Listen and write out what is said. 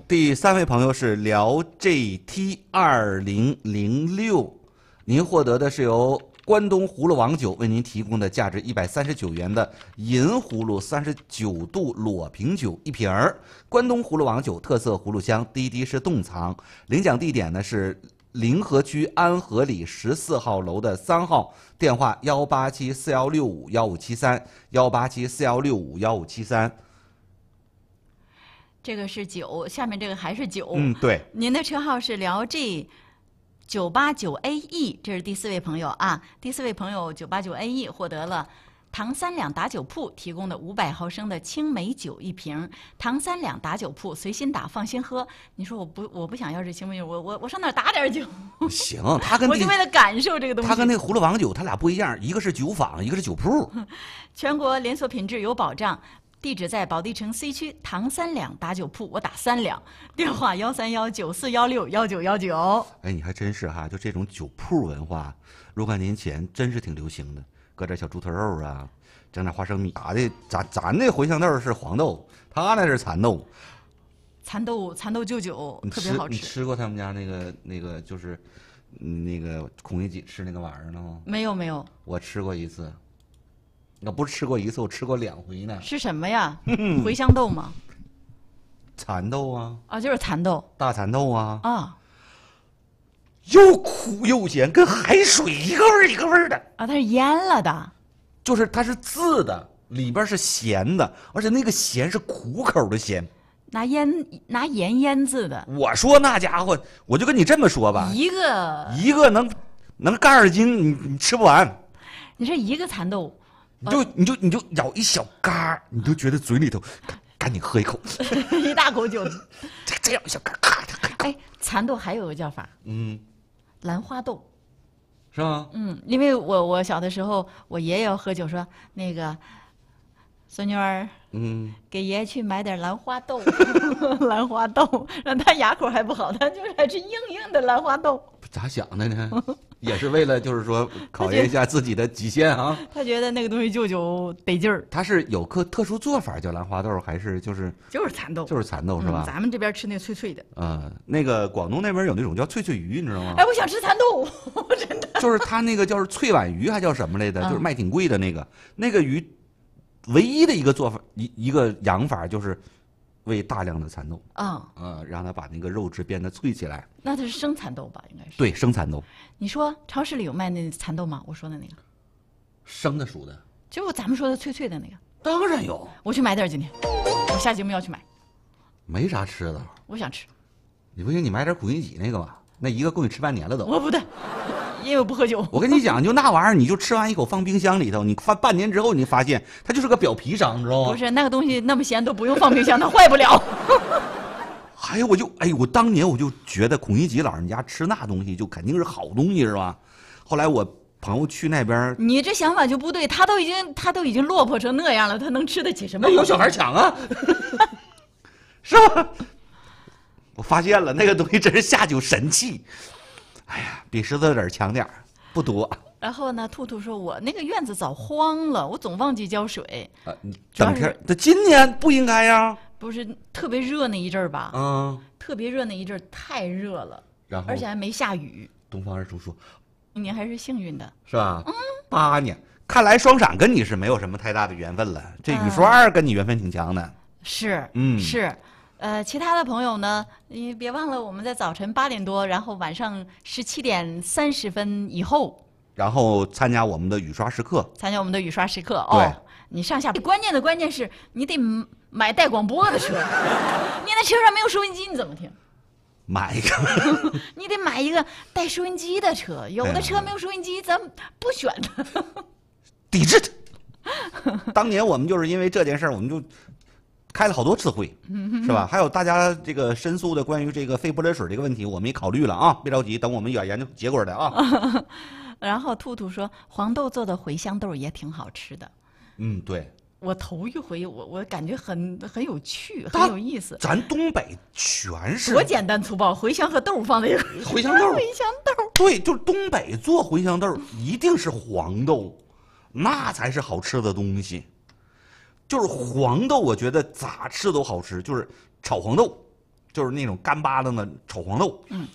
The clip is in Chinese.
第3位朋友是辽 GT2006，您获得的是由关东葫芦王酒为您提供的价值139元的银葫芦39度裸瓶酒1瓶儿。关东葫芦王酒特色葫芦香，滴滴是冻藏。领奖地点呢是临河区安和里14号楼的3号，电话18741651573，18741651573。 这个是酒，下面这个还是酒。 对。 您的车号是辽 G989AE， 这是第4位朋友啊。第4位朋友989AE 获得了唐三两打酒铺提供的500毫升的青梅酒1瓶。唐三两打酒铺，随心打，放心喝。你说我不想要这青梅酒，我上哪儿打点酒？ 行，他跟我就为了感受这个东西。 他跟那葫芦王酒，他俩不一样，一个是酒坊，一个是酒铺。 全国连锁品质有保障。地址在保地城 C 区唐三两打酒铺，我打3两，电话13194161919。 哎，你还真是哈，就这种酒铺文化，若干年前真是挺流行的，搁点小猪头肉啊，整点花生米啥的。咱那茴香豆是黄豆，他那是蚕豆。 蚕豆就酒特别好吃。 你吃过他们家那个就是那个孔乙己吃那个玩意儿了吗？ 没有。 我吃过一次。我不是吃过一次，我吃过2回呢。 是什么呀？茴香豆吗？ 蚕豆啊。 啊，就是蚕豆。 大蚕豆啊。 啊。 又苦又咸，跟海水一个味儿一个味儿的。 啊，它是腌了的。 就是它是渍的，里边是咸的，而且那个咸是苦口的咸。 拿盐腌制的。 我说那家伙，我就跟你这么说吧，一个能干2斤，你吃不完。 你这一个蚕豆。 你就咬一小嘎，你就觉得嘴里头赶紧喝一口， 一大口酒。 这样一小嘎，咔。 哎，蚕豆还有个叫法，兰花豆， 是吗？ 因为我小的时候，我爷爷要喝酒说那个孙女儿，给爷爷去买点兰花豆，兰花豆，让他牙口还不好，他就是爱吃硬的兰花豆。 咋想的呢？也是为了就是说考验一下自己的极限啊。 他觉得那个东西就得劲儿。 他是有个特殊做法叫兰花豆，还是就是蚕豆？ 就是蚕豆是吧？ 咱们这边吃那脆脆的。 那个广东那边有那种叫脆鱼，你知道吗？ 哎，我想吃蚕豆，真的。 就是他那个叫脆碗鱼，还叫什么来的？就是卖挺贵的那个鱼，唯一的一个做法一个养法就是喂大量的蚕豆让它把那个肉质变得脆起来。 那它是生蚕豆吧？应该是。 对，生蚕豆。 你说超市里有卖那蚕豆吗？我说的那个。 生的熟的？ 就咱们说的脆脆的那个。 当然有。 我去买点今天，我下节目要去买。 没啥吃的。 我想吃。 你不行，你买点孔乙己那个吧，那一个够你吃半年了都。 我不对，因为我不喝酒。 我跟你讲，就那玩意儿，你就吃完一口放冰箱里头，你放半年之后，你发现它就是个表皮伤，你知道吗？ 不是那个东西那么咸，都不用放冰箱，它坏不了。 我当年我就觉得孔乙己老人家吃那东西就肯定是好东西，是吧？后来我朋友去那边， 你这想法就不对，他都已经落魄成那样了，他能吃得起什么？ 有小孩抢啊，是吧？我发现了，那个东西真是下酒神器。哎呀，比石头子儿强点儿，不多。 然后呢，兔兔说：“我那个院子早荒了，我总忘记浇水。” 你等天，这今年不应该呀。 不是特别热那一阵儿吧？特别热那一阵儿太热了， 然后而且还没下雨。 东方日出说：“ 你还是幸运的， 是吧？”8年，看来双闪跟你是没有什么太大的缘分了。这雨刷跟你缘分挺强的。 是，是。其他的朋友呢？你别忘了，我们在早晨8点多，然后晚上17点30分以后， 然后参加我们的雨刷时刻。 对，你上下关键是你得买带广播的车，你那车上没有收音机，你怎么听？ 买一个， 你得买一个带收音机的车。有的车没有收音机，咱们不选它， 抵制它。当年我们就是因为这件事儿，我们就开了好多次会，是吧？还有大家这个申诉的关于这个肺不来水这个问题，我们也考虑了啊，别着急，等我们研究结果的啊。 然后兔兔说，黄豆做的茴香豆也挺好吃的。 对。 我头一回，我感觉很有趣，很有意思。 咱东北全是多简单粗暴，茴香和豆放在一块儿。 茴香豆，对，就是东北做茴香豆一定是黄豆，那才是好吃的东西。就是黄豆，我觉得咋吃都好吃，就是炒黄豆， 就是那种干巴的呢炒黄豆。